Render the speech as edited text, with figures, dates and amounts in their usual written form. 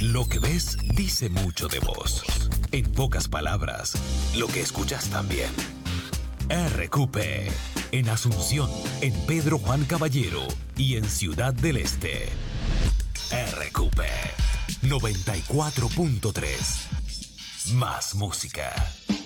Lo que ves dice mucho de vos. En pocas palabras, lo que escuchas también. RQP, en Asunción, en Pedro Juan Caballero y en Ciudad del Este. RQP 94.3. Más música.